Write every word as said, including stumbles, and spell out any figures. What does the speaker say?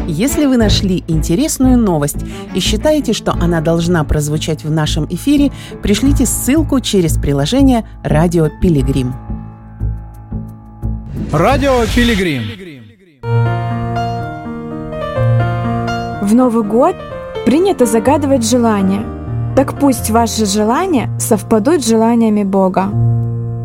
Если вы нашли интересную новость и считаете, что она должна прозвучать в нашем эфире, пришлите ссылку через приложение «Радио Пилигрим». Радио Пилигрим. В Новый год принято загадывать желания. Так пусть ваши желания совпадут с желаниями Бога.